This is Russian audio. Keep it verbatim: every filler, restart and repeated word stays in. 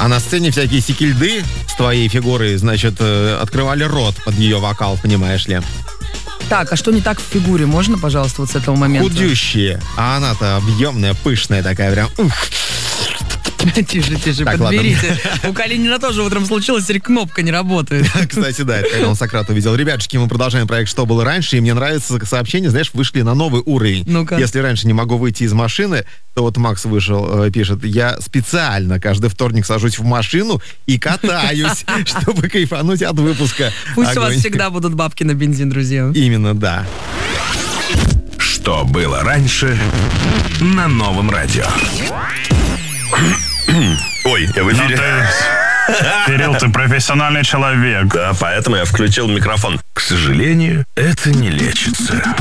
А на сцене всякие секильды с твоей фигурой, значит, открывали рот под ее вокал, понимаешь ли. Так, а что не так в фигуре? Можно, пожалуйста, вот с этого момента? Худющие. А она-то объемная, пышная такая прям. Ух. Тише, тише, так, подберите. У Калинина тоже утром случилось, теперь кнопка не работает. Кстати, да, это когда он Сократа увидел. Ребятушки, мы продолжаем проект «Что было раньше», и мне нравится сообщение, знаешь, вышли на новый уровень. Ну-ка. Если раньше не могу выйти из машины, то вот Макс вышел, э, пишет, я специально каждый вторник сажусь в машину и катаюсь, чтобы кайфануть от выпуска. Пусть у вас всегда будут бабки на бензин, друзья. Именно, да. Что было раньше на новом радио. Ой, я в эфире. Ну, ты, Кирилл, ты профессиональный человек. Да, поэтому я включил микрофон. К сожалению, это не лечится.